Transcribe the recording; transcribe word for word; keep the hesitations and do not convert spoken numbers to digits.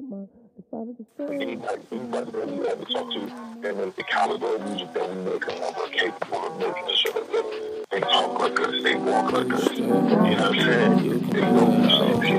Anybody, anybody that you ever talk to that knows the caliber of music that we make and that we're capable of making a show that they talk like us, they walk like us. You know what I'm saying? You can They do go it through the all. same shit.